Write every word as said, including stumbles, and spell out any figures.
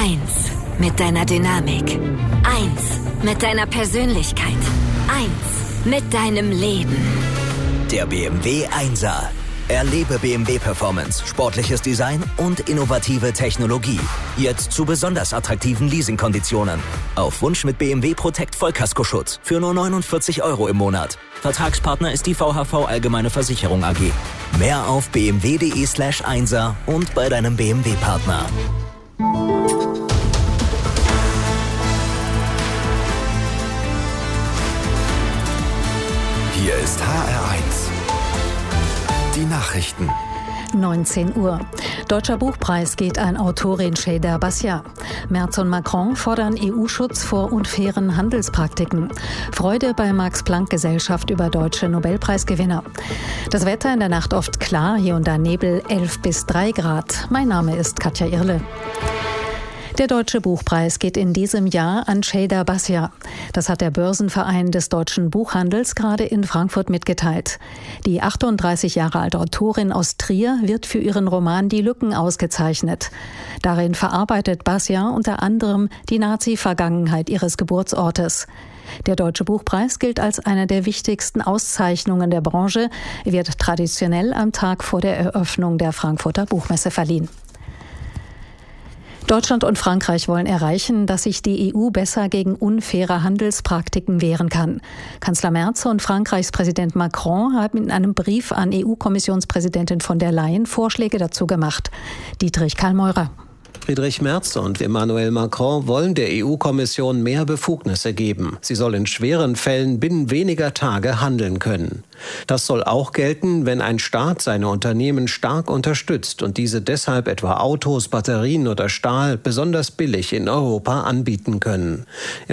Eins mit deiner Dynamik. Eins mit deiner Persönlichkeit. Eins mit deinem Leben. Der B M W Einser. Erlebe B M W Performance, sportliches Design und innovative Technologie. Jetzt zu besonders attraktiven Leasingkonditionen. Auf Wunsch mit B M W Protect Vollkaskoschutz für nur neunundvierzig Euro im Monat. Vertragspartner ist die V H V Allgemeine Versicherung A G. Mehr auf bmw.de slash Einser und bei deinem B M W-Partner. Hier ist H R eins. Die Nachrichten. neunzehn Uhr. Deutscher Buchpreis geht an Autorin Şeyda Basya. Merz und Macron fordern E U-Schutz vor unfairen Handelspraktiken. Freude bei Max-Planck-Gesellschaft über deutsche Nobelpreisgewinner. Das Wetter in der Nacht oft klar, hier und da Nebel, elf bis drei Grad. Mein Name ist Katja Irle. Der Deutsche Buchpreis geht in diesem Jahr an Şeyda Basya. Das hat der Börsenverein des deutschen Buchhandels gerade in Frankfurt mitgeteilt. Die achtunddreißig Jahre alte Autorin aus Trier wird für ihren Roman Die Lücken ausgezeichnet. Darin verarbeitet Basya unter anderem die Nazi-Vergangenheit ihres Geburtsortes. Der Deutsche Buchpreis gilt als eine der wichtigsten Auszeichnungen der Branche, wird traditionell am Tag vor der Eröffnung der Frankfurter Buchmesse verliehen. Deutschland und Frankreich wollen erreichen, dass sich die E U besser gegen unfaire Handelspraktiken wehren kann. Kanzler Merz und Frankreichs Präsident Macron haben in einem Brief an E U-Kommissionspräsidentin von der Leyen Vorschläge dazu gemacht. Dietrich Kallmeurer. Friedrich Merz und Emmanuel Macron wollen der E U-Kommission mehr Befugnisse geben. Sie soll in schweren Fällen binnen weniger Tage handeln können. Das soll auch gelten, wenn ein Staat seine Unternehmen stark unterstützt und diese deshalb etwa Autos, Batterien oder Stahl besonders billig in Europa anbieten können.